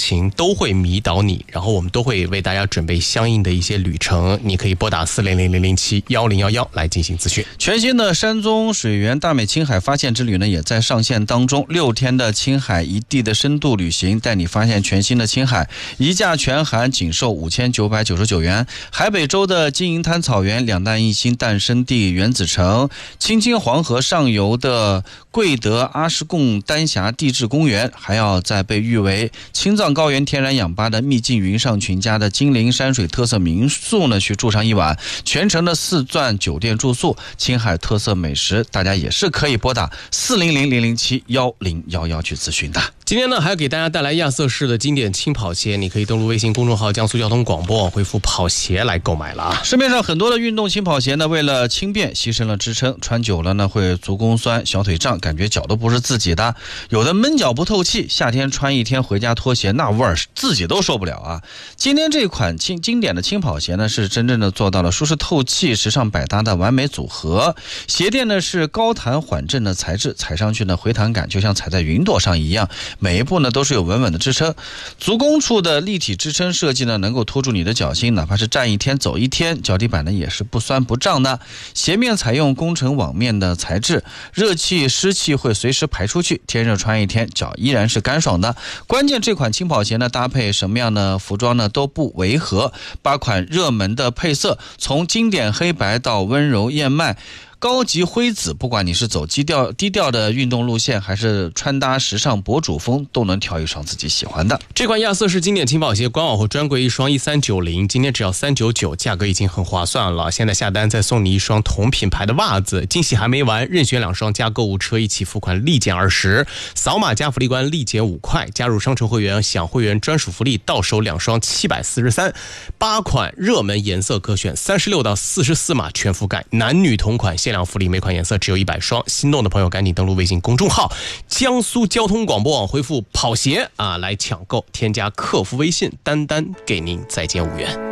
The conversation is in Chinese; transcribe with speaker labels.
Speaker 1: 情都会迷倒你，然后我们都会为大家准备相应的一些旅程，你可以拨打400-007-1011来进行咨询。
Speaker 2: 全新的山宗水源大美青海发现之旅呢，也在上线当中。6天的青海一地的深度旅行，带你发现全新的青海，一价全含仅售5999元。海北州的金银滩草原，两弹一星诞生地原子城，青青黄河上游的贵德阿什贡丹霞地质公园，还要在被誉为青藏高原天然氧吧的秘境云上群家的金陵山水特色民宿呢去住上一晚，全程的4钻酒店住宿，青海特色美食，大家也是可以拨打400-007-1011去咨询的。
Speaker 1: 今天呢，还要给大家带来亚瑟士的经典轻跑鞋，你可以登录微信公众号江苏交通广播，回复跑鞋来购买了啊。
Speaker 2: 市面上很多的运动轻跑鞋呢，为了轻便牺牲了支撑，穿久了呢会足弓酸、小腿胀，感觉脚都不是自己的，有的闷脚不透气，夏天穿一天回家脱鞋，那味儿自己都受不了啊。今天这款经典的轻跑鞋呢，是真正的做到了舒适透气、时尚百搭的完美组合。鞋垫呢是高弹缓震的材质，踩上去呢回弹感就像踩在云朵上一样，每一步呢都是有稳稳的支撑。足弓处的立体支撑设计呢，能够托住你的脚心，哪怕是站一天走一天，脚底板呢也是不酸不胀的。鞋面采用工程网面的材质，热气湿气会随时排出去，天热穿一天脚依然是干爽的。关键这款轻跑鞋呢，搭配什么样的服装呢都不违和，8款热门的配色，从经典黑白到温柔燕麦、高级灰紫，不管你是走低调的运动路线，还是穿搭时尚博主风，都能挑一双自己喜欢的。
Speaker 1: 这款亚瑟士经典轻跑鞋官网和专柜一双1390，今天只要399，价格已经很划算了。现在下单再送你一双同品牌的袜子，惊喜还没完，任选2双加购物车一起付款立减20，扫码加福利关立减5块，加入商城会员享会员专属福利，到手2双743，8款热门颜色可选，36到44码全覆盖，男女同款限量福利，每款颜色只有100双。心动的朋友赶紧登录微信公众号江苏交通广播网，回复跑鞋来抢购，添加客服微信丹丹，给您再减5元。